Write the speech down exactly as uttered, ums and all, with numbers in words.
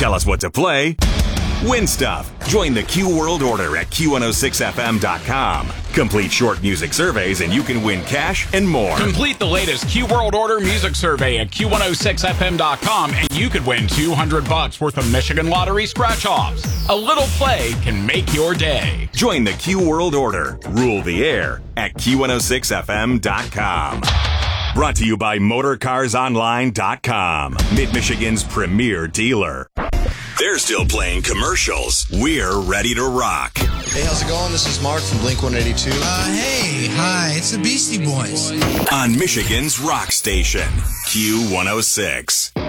Tell us what to play. Win stuff. Join the Q World Order at Q one oh six F M dot com. Complete short music surveys and you can win cash and more. Complete the latest Q World Order music survey at Q one oh six F M dot com and you could win two hundred bucks worth of Michigan Lottery scratch-offs. A little play can make your day. Join the Q World Order. Rule the air at Q one oh six F M dot com. Brought to you by Motor Cars Online dot com, Mid-Michigan's premier dealer. They're still playing commercials. We're ready to rock. Hey, how's it going? This is Mark from Blink one eighty-two. Uh, hey, hi, it's the Beastie Boys. On Michigan's rock station, Q one oh six.